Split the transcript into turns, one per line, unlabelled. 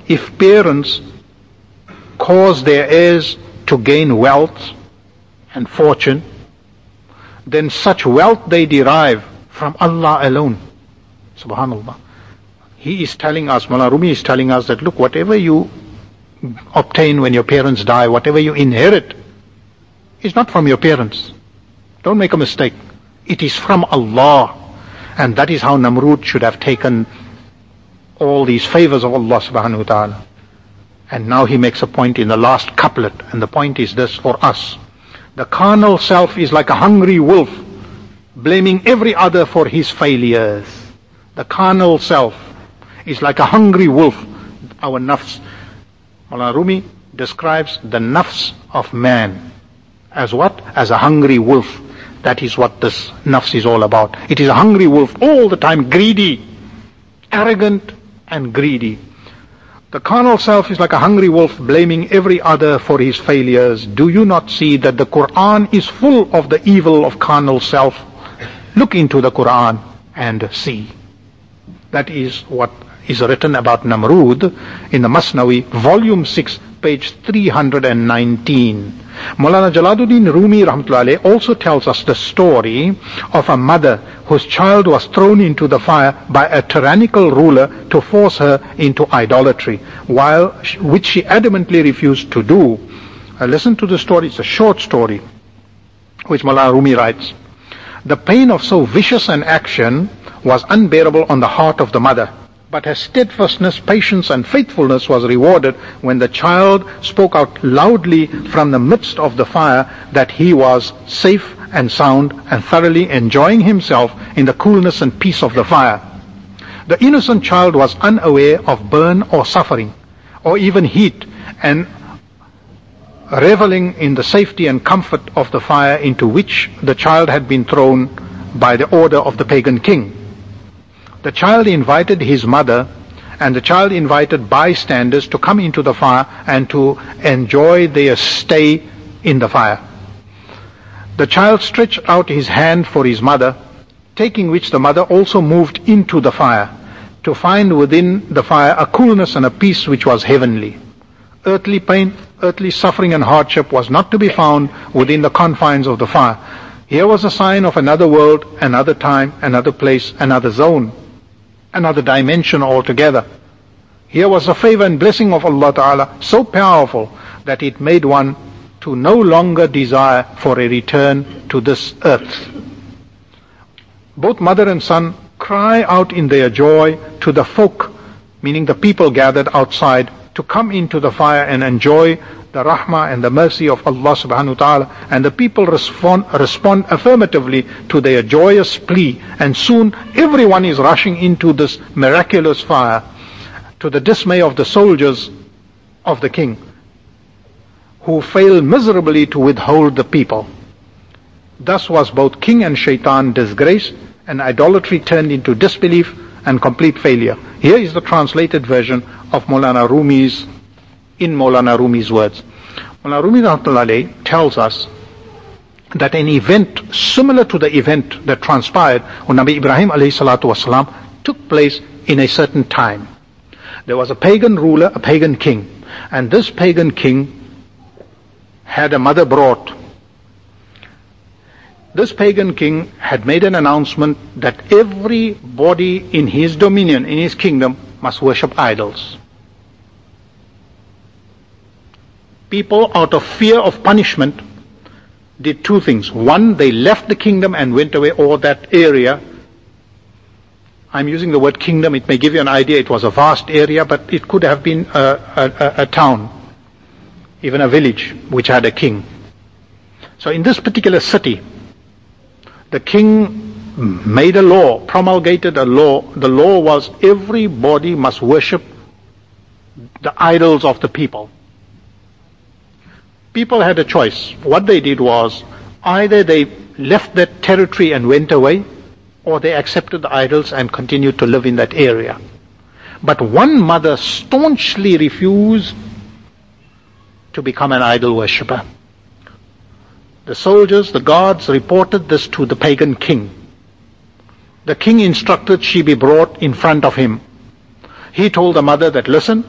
if parents cause their heirs to gain wealth and fortune, then such wealth they derive from Allah alone. Subhanallah. He is telling us, Mawlana Rumi is telling us that, look, whatever you obtain when your parents die, whatever you inherit, is not from your parents. Don't make a mistake. It is from Allah. And that is how Namrud should have taken all these favors of Allah subhanahu wa ta'ala. And now he makes a point in the last couplet, and the point is this for us. The carnal self is like a hungry wolf, blaming every other for his failures. The carnal self is like a hungry wolf. Our nafs. Mawlana Rumi describes the nafs of man as what? As a hungry wolf. That is what this nafs is all about. It is a hungry wolf, all the time greedy, arrogant and greedy. The carnal self is like a hungry wolf, blaming every other for his failures. Do you not see that the Quran is full of the evil of carnal self? Look into the Quran and see. That is what is written about Namrud in the Masnawi, volume 6, page 319. Maulana Jalaluddin Rumi rahmatullahi alayhi also tells us the story of a mother whose child was thrown into the fire by a tyrannical ruler to force her into idolatry, which she adamantly refused to do. Listen to the story. It's a short story which Maulana Rumi writes. The pain of so vicious an action was unbearable on the heart of the mother, but her steadfastness, patience and faithfulness was rewarded when the child spoke out loudly from the midst of the fire that he was safe and sound and thoroughly enjoying himself in the coolness and peace of the fire. The innocent child was unaware of burn or suffering or even heat, and reveling in the safety and comfort of the fire into which the child had been thrown by the order of the pagan king. The child invited his mother, and the child invited bystanders to come into the fire and to enjoy their stay in the fire. The child stretched out his hand for his mother, taking which the mother also moved into the fire, to find within the fire a coolness and a peace which was heavenly. Earthly pain, earthly suffering and hardship was not to be found within the confines of the fire. Here was a sign of another world, another time, another place, another zone, another dimension altogether. Here was the favor and blessing of Allah Ta'ala so powerful that it made one to no longer desire for a return to this earth. Both mother and son cry out in their joy to the folk, meaning the people gathered outside, to come into the fire and enjoy the rahmah and the mercy of Allah subhanahu wa ta'ala, and the people respond affirmatively to their joyous plea, and soon everyone is rushing into this miraculous fire, to the dismay of the soldiers of the king, who fail miserably to withhold the people. Thus was both king and shaitan disgraced, and idolatry turned into disbelief and complete failure. Here is the translated version of Maulana Rumi's, in Maulana Rumi's words. Maulana Rumi rahmatullahi alayhi tells us that an event similar to the event that transpired when Nabi Ibrahim alayhi salatu wasalam took place in a certain time. There was a pagan ruler, a pagan king, and this pagan king had a mother brought. This pagan king had made an announcement that everybody in his dominion, in his kingdom, must worship idols. People, out of fear of punishment, did two things. One, they left the kingdom and went away, or that area. I'm using the word kingdom, it may give you an idea, it was a vast area, but it could have been a town, even a village which had a king. So in this particular city, the king made a law, promulgated a law. The law was everybody must worship the idols of the people. People had a choice. What they did was, either they left that territory and went away, or they accepted the idols and continued to live in that area. But one mother staunchly refused to become an idol worshipper. The soldiers, the guards reported this to the pagan king. The king instructed she be brought in front of him. He told the mother that, listen,